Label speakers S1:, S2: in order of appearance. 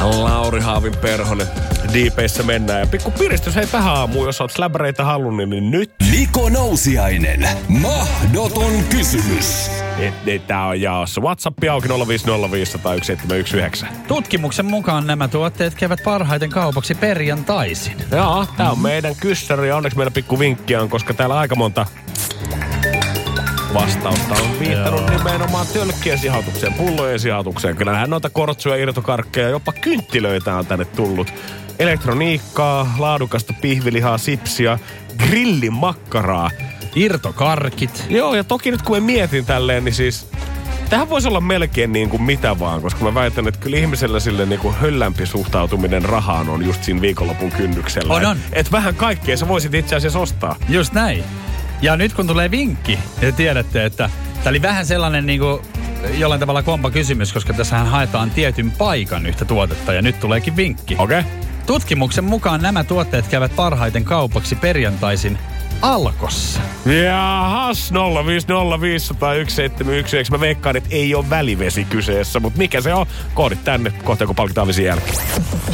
S1: Lauri Haavin Perhonen. Diipeissä mennään. Ja pikku piristys hei tähän aamuun, jos oot släbäreitä halunnut, niin nyt.
S2: Niko Nousiainen. Mahdoton kysymys.
S1: Tää on jaossa. WhatsApp auki 050501719.
S3: Tutkimuksen mukaan nämä tuotteet käyvät parhaiten kaupaksi perjantaisin.
S1: Joo, tää on meidän kyssäri ja onneksi meillä pikku vinkkiä on, koska täällä aika monta vastausta on viittanut nimenomaan tölkkien sihautukseen, pullojen sihautukseen. Kyllähän noita kortsuja, irtokarkkeja, jopa kynttilöitä on tänne tullut. Elektroniikkaa, laadukasta pihvilihaa, sipsiä, grillimakkaraa.
S3: Irtokarkit.
S1: Joo, ja toki nyt kun mä mietin tälleen, niin siis tähän voisi olla melkein niin kuin mitä vaan, koska mä väitän, että kyllä ihmisellä sille niin kuin höllämpi suhtautuminen rahaan on just siinä viikonlopun kynnyksellä.
S3: On.
S1: Et vähän kaikkea sä voisit itse asiassa ostaa.
S3: Just näin. Ja nyt kun tulee vinkki, ja tiedätte, että tää oli vähän sellainen niin kuin jollain tavalla kompa kysymys, koska tässähän haetaan tietyn paikan yhtä tuotetta, ja nyt tuleekin vinkki.
S1: Okei.
S3: Tutkimuksen mukaan nämä tuotteet käyvät parhaiten kaupaksi perjantaisin Alkossa.
S1: Jahas, 050501719. Mä veikkaan, että ei ole välivesi kyseessä, mutta mikä se on? Koodit tänne, kohta kun palkitaan visin jälkeen.